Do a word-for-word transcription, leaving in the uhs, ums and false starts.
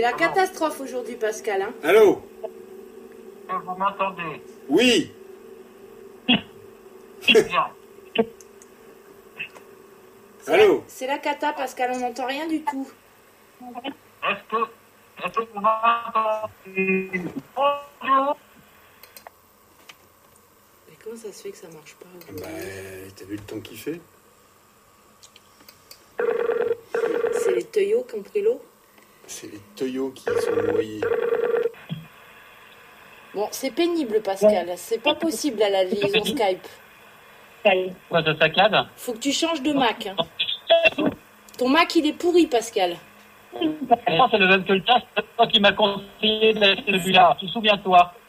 la catastrophe aujourd'hui, Pascal. Hein. Allô? Vous m'entendez? Oui. Bien. Allô? C'est la cata, Pascal, on n'entend rien du tout. Est-ce que, est-ce que vous m'entendez? Bonjour. Mais comment ça se fait que ça marche pas? Bah, t'as vu le temps qu'il fait? C'est les teuillots qui ont pris l'eau? C'est les Toyos qui sont noyés. Bon, c'est pénible, Pascal. C'est pas possible à la liaison Skype. Quoi, ça saccade? Faut que tu changes de Mac. Hein. Ton Mac, il est pourri, Pascal. C'est le même que le test, c'est toi qui m'as conseillé de celui-là. Tu te souviens-toi?